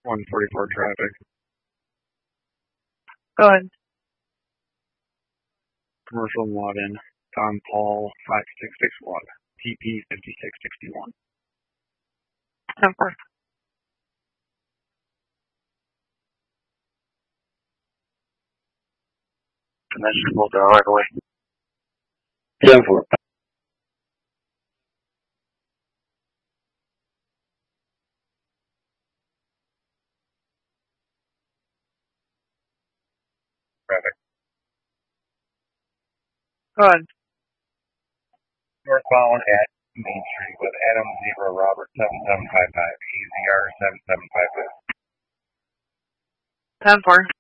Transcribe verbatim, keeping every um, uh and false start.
one forty-four traffic. Go ahead. Commercial login. Don Paul five six six one. T P fifty-six sixty-one. ten four. Dimensional down right away. ten four. Traffic. Go ahead. Northbound at Main Street with Adam Zebra Robert seven seven five five. E Z R seven seven five five. ten four.